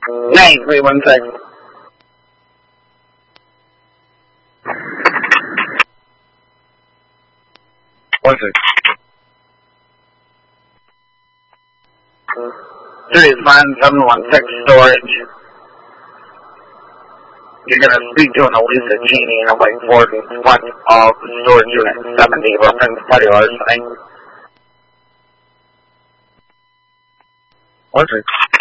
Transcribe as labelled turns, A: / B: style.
A: Hey, wait 1 second. One second. 3571 storage. You're gonna be doing a Lisa Genie and I'm waiting for it in one of storage unit 70 from the party thing. 1 second.